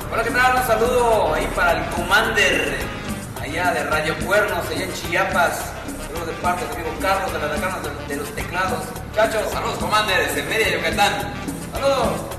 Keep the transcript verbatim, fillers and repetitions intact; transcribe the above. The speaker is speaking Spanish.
Hola, ¿qué tal? Un saludo ahí para el Commander, allá de Radio Cuernos, allá en Chiapas. Saludos de parte de mi amigo Carlos, de la Decana de, de los Teclados. Muchachos, Saludos, Commander, desde Mérida, Yucatán. saludos.